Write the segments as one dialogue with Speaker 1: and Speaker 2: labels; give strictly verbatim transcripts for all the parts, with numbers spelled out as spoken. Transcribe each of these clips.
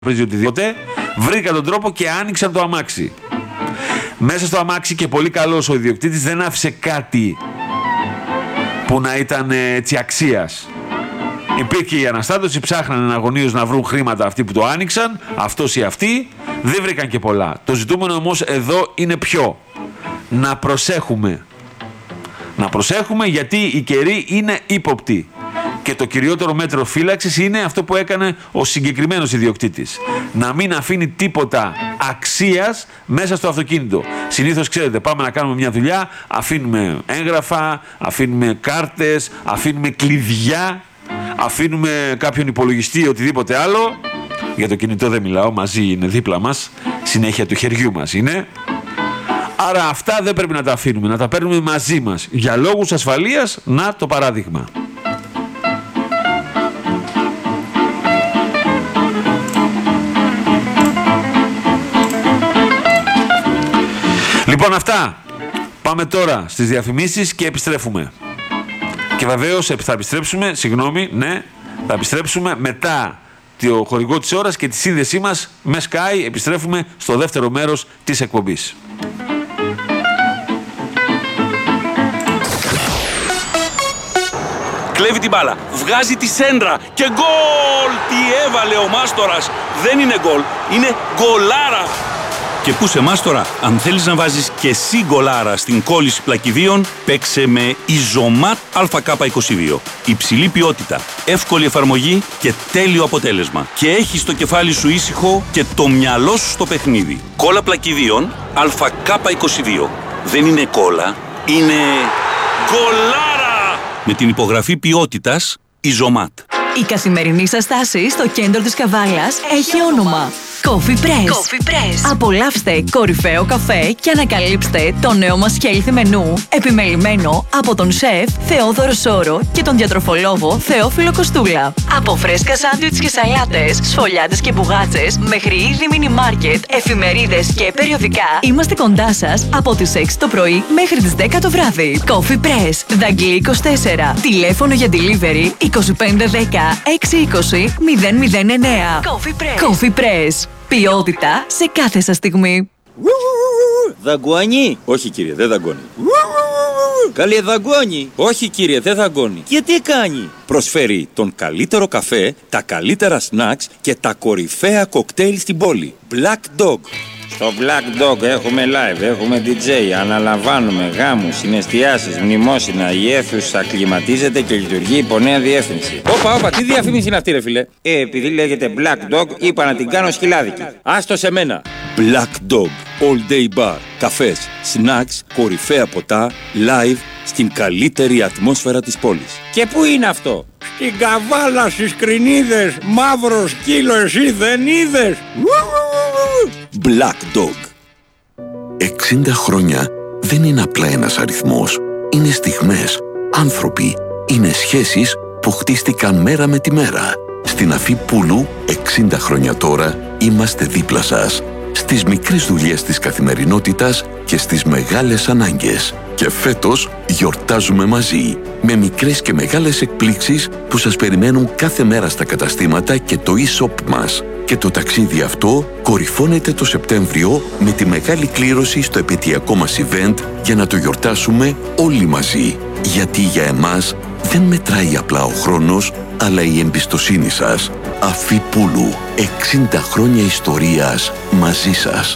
Speaker 1: πρίζει οτιδήποτε, βρήκαν τον τρόπο και άνοιξαν το αμάξι. Μέσα στο αμάξι, και πολύ καλός ο ιδιοκτήτης, δεν άφησε κάτι που να ήταν έτσι αξίας. Υπήρχε η αναστάτωση, ψάχνανε αγωνίως να βρουν χρήματα αυτοί που το άνοιξαν, αυτός ή αυτοί, δεν βρήκαν και πολλά. Το ζητούμενο όμως εδώ είναι ποιο? Να προσέχουμε. Να προσέχουμε, γιατί οι καιροί είναι ύποπτοι. Και το κυριότερο μέτρο φύλαξης είναι αυτό που έκανε ο συγκεκριμένος ιδιοκτήτης. Να μην αφήνει τίποτα αξίας μέσα στο αυτοκίνητο. Συνήθως, ξέρετε, πάμε να κάνουμε μια δουλειά, αφήνουμε έγγραφα, αφήνουμε κάρτες, αφήνουμε κλειδιά, αφήνουμε κάποιον υπολογιστή ή οτιδήποτε άλλο. Για το κινητό δεν μιλάω, μαζί είναι δίπλα μας, συνέχεια του χεριού μας είναι. Άρα αυτά δεν πρέπει να τα αφήνουμε, να τα παίρνουμε μαζί μας. Για λόγους ασφαλείας, να το παράδειγμα. Λοιπόν, αυτά. Πάμε τώρα στις διαφημίσεις και επιστρέφουμε. Και βεβαίως θα επιστρέψουμε, συγγνώμη, ναι, θα επιστρέψουμε μετά το χορηγό της ώρας και τη σύνδεσή μας με Sky. Επιστρέφουμε στο δεύτερο μέρος της εκπομπής.
Speaker 2: Κλέβει την μπάλα, βγάζει τη σέντρα και γκολ! Τι έβαλε ο Μάστορας! Δεν είναι γκολ, είναι γκολάρα! Και πού σε Μάστορα, αν θέλεις να βάζεις και εσύ γκολάρα στην κόλληση πλακιδίων, παίξε με Ιζωμάτ Α Κ είκοσι δύο. Υψηλή ποιότητα, εύκολη εφαρμογή και τέλειο αποτέλεσμα. Και έχεις το κεφάλι σου ήσυχο και το μυαλό σου στο παιχνίδι. Κόλλα πλακιδίων Α Κ είκοσι δύο. Δεν είναι κόλλα, είναι γκολάρα! Με την υπογραφή ποιότητας Ιζωμάτ.
Speaker 3: Η καθημερινή σας στάση στο κέντρο της Καβάλας έχει όνομα Coffee Press. Coffee Press. Απολαύστε κορυφαίο καφέ και ανακαλύψτε το νέο μας healthy μενού, επιμελημένο από τον σεφ Θεόδωρο Σόρο και τον διατροφολόγο Θεόφιλο Κοστούλα. Από φρέσκα σάντουιτς και σαλάτες, σφολιάτες και μπουγάτσες, μέχρι είδη μίνι μάρκετ, εφημερίδες και περιοδικά, είμαστε κοντά σας από τις έξι το πρωί μέχρι τις δέκα το βράδυ. Coffee Press, Δαγκλή είκοσι τέσσερα. Τηλέφωνο για delivery είκοσι πέντε δέκα έξι είκοσι μηδέν μηδέν εννέα. Coffee Press. Coffee Press. Ποιότητα σε κάθε σας στιγμή.
Speaker 4: Δαγκώνει? Όχι κύριε, δεν δαγκώνει. Καλέ, δαγκώνει? Όχι κύριε, δεν δαγκώνει. Και τι κάνει? Προσφέρει τον καλύτερο καφέ, τα καλύτερα σνακς και τα κορυφαία κοκτέιλ στην πόλη. Black Dog. Στο Black Dog έχουμε live, έχουμε ντι τζέι, αναλαμβάνουμε γάμους, συναισθιάσεις, μνημόσυνα, η αίθουσα κλιματίζεται και λειτουργεί υπό νέα διεύθυνση. Όπα, όπα, τι διαφήμιση είναι αυτή ρε φίλε? Ε, επειδή λέγεται Black Dog, είπα να την κάνω σκυλάδικη. Άστο σε μένα. Black Dog, all day bar, καφές, snacks, κορυφαία ποτά, live, στην καλύτερη ατμόσφαιρα της πόλης. Και πού είναι αυτό? Στην Καβάλα, στις Κρινίδες, μαύρο σκύλο, εσύ δεν είδες? Black Dog.
Speaker 5: εξήντα χρόνια δεν είναι απλά ένας αριθμός. Είναι στιγμές, άνθρωποι, είναι σχέσεις που χτίστηκαν μέρα με τη μέρα. Στην Αφή Πούλου, εξήντα χρόνια τώρα, είμαστε δίπλα σας. Στις μικρές δουλειές της καθημερινότητας και στις μεγάλες ανάγκες. Και φέτος γιορτάζουμε μαζί, με μικρές και μεγάλες εκπλήξεις που σας περιμένουν κάθε μέρα στα καταστήματα και το e-shop μας. Και το ταξίδι αυτό κορυφώνεται το Σεπτέμβριο με τη μεγάλη κλήρωση στο επαιτειακό μας event για να το γιορτάσουμε όλοι μαζί. Γιατί για εμάς δεν μετράει απλά ο χρόνος, αλλά η εμπιστοσύνη σας. Αφή Πούλου, εξήντα χρόνια ιστορίας μαζί σας.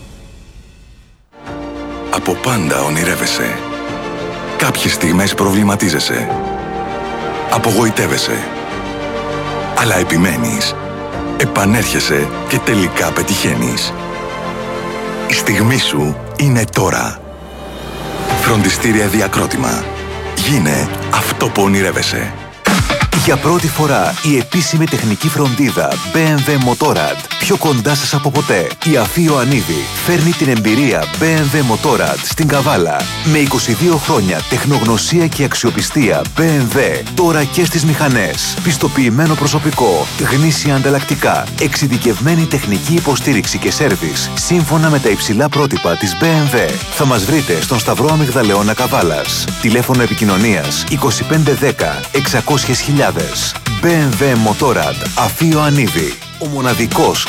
Speaker 6: Από πάντα ονειρεύεσαι. Κάποιες στιγμές προβληματίζεσαι. Απογοητεύεσαι. Αλλά επιμένεις. Επανέρχεσαι και τελικά πετυχαίνεις. Η στιγμή σου είναι τώρα. Φροντιστήρια Διακρότημα. Γίνε αυτό που ονειρεύεσαι.
Speaker 7: Για πρώτη φορά η επίσημη τεχνική φροντίδα μπι εμ ντάμπλιου Motorrad πιο κοντά σας από ποτέ. Η Αφή Ιωαννίδη φέρνει την εμπειρία μπι εμ ντάμπλιου Motorrad στην Καβάλα. Με είκοσι δύο χρόνια τεχνογνωσία και αξιοπιστία μπι εμ ντάμπλιου τώρα και στις μηχανές. Πιστοποιημένο προσωπικό, γνήσια ανταλλακτικά, εξειδικευμένη τεχνική υποστήριξη και σέρβις σύμφωνα με τα υψηλά πρότυπα της μπι εμ ντάμπλιου. Θα μας βρείτε στον Σταυρό Αμυγδαλεώνα Καβάλας. Τηλέφωνο επικοινωνίας είκοσι πέντε δέκα εξακόσιες χιλιάδες. μπι εμ ντάμπλιου Motorrad Αφή Ιωαννίδη. Ο μοναδικός